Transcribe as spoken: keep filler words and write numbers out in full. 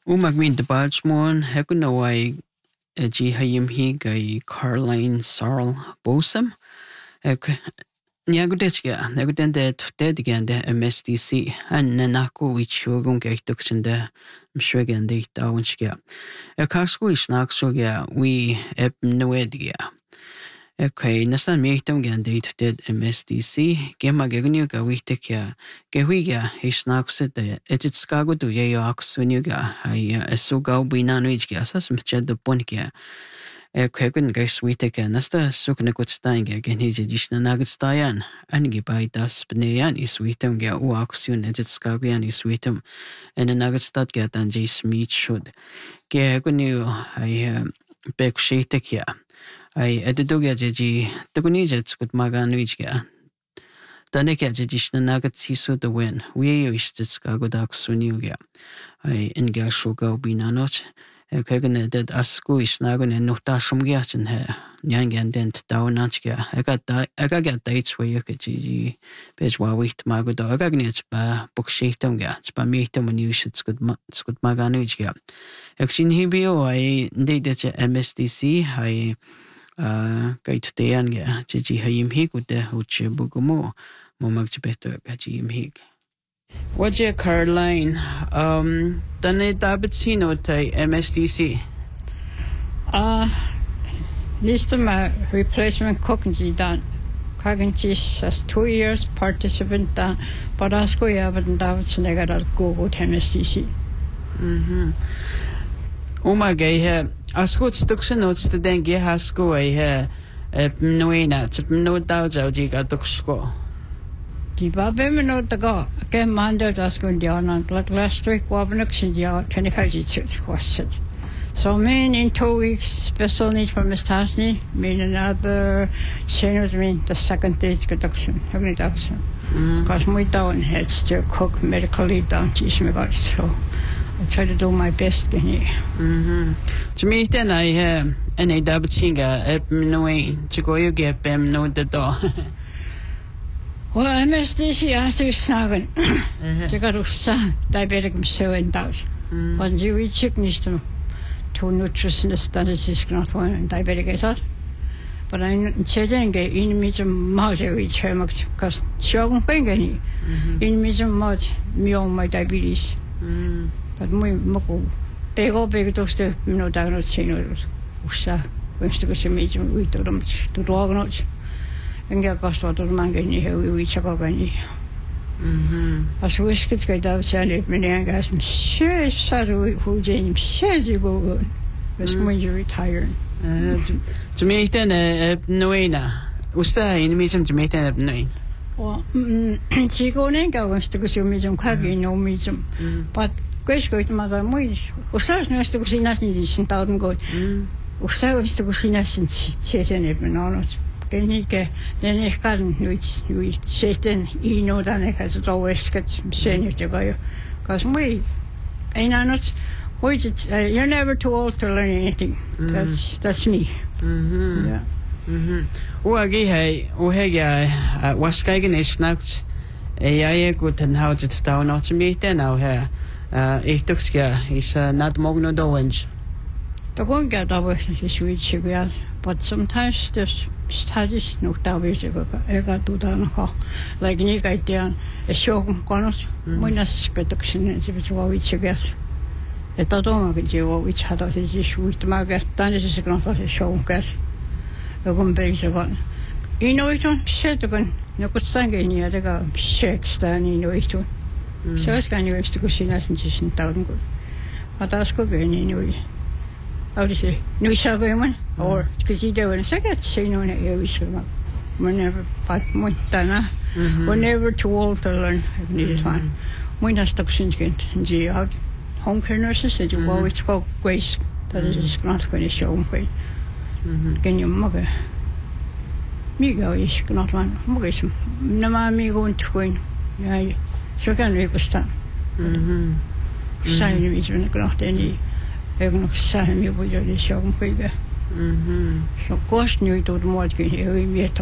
Umag min de Balchmon, Hegunawai, G. Hayim Higa, Caroline Sarl Bosam. Niagudetja, Nagudende Dead M S D C, and Nanako, which you're going to get the Mshregan de Dawanshia. A casco is Naxoga, we eb Noedia. Okay, nasaan miitam gan date dead M S D C, Gemma Gagnuga Witekia, Gewiga, Hisnaxed, Editskago to Yayox Winuga, I Suga Binanwiga, Sasmched the Ponkia. A Kagan Gas Witeka, Nasta Suknakut Stein, again his additional nuggets Dian, and Gibai das Benean is Witam Ga Uaxun, Editskagian is Witam, and a nugget stat get and Jace meat should. Gagunu, I beg Shatekia. I eduga jeji tagunijets good maganwijga. Daneka jedish na nagat sisu the win. We wish that skagodak sunuga. I engashoga binanot. A kagan dead asku is nagon and notashum gatin hair. Yang and dent downachga. I got I got dates where you could jiji pejwa wait magoda. I got it by book shatem gats by meetum when you should good good maganwijga. Action hibio I did M S D C. I Gait dean ga Gigi Hayim Hig with the Huche Bugumo, Momag better Gajim Hig. What's your Caroline? Um, Dane Dabitzino te M S D C? Uh, list of my replacement cooking done. Kaganchis as two years participant done, but Asko Yavan Davidson I got a go with M S D C. Mm-hmm. Oh my gay Asko stukse notes the dengue hasko I hear Noena, no doubt Jaujiga Duxco. Give up him no to go. Again, Manda Dasko Dion and like last week, Wabnux in the twenty-five was it. So, mean in two weeks, special need for Miss Tasney, mean another senior mean the second day's production, Huggy Dawson. Because we don't head still cook medically down, teach me about so. I try to do my best, can you? Mm-hmm. To me, then I have any double singer at Mnoin to go you get them no the door. Well, I missed this year after Sagan. To go to San, diabetic seven thousand. When you eat chicken is to two nutritionists that is not one diabetic, I thought. But I'm saying in me some mother which very much because Shogun Pengani in me some much me on my diabetes. But my moko pego pego to stay no diagnosis channels. Usha, when to go to meet we to them to diagnose. And get cost what mangani here we check again. As we skit get out Sally, many gas, sure, sorry, who James says you go. That's when you retire. To me, then a Noena. Was there in me some to make that name? Well, she go and go to go to me some quaggy, no me some. But Grace go to Mother Moish. Usas knows to go see nothing in Town Good. Usa was to go see nothing, Satan, even honest. Then he get, then he can't which we Satan, you know, that has always got saying it to go. Because we ain't honest. Wait, it's, uh, you're never too old to learn anything. Mm-hmm. That's that's me. Mm-hmm. Yeah. Mm-hmm. Uagi hey, uhega, waskagen is snacked. A good and how it's down not to meet then now here. Uh, it took is not mogno doings. The one get over is which we are, but sometimes there's studies no doubt is I got to down like Nick idea a show corners. When I suspect it's what we get. E tadoma ke jewo which had us is with market dan is it not a show gas e gon base gon ino ito shit gon no ko sange ni ada ga shake stan ino ito so es kan you to kusina sin sin taun go atas ko ge ni ni how to say no isa go man or because you don't say that say no na e wish ma whenever but montana whenever too old to learn I need it one when I stop sin gent ji out home care nurses said you always spoke grace that is not going to show me. Can you mugger? Me go is not one muggism. No, me going to win. Yeah, so can we stand. Sign me when I got any. I'm not signing me with your show me. So, course, you don't want to hear me at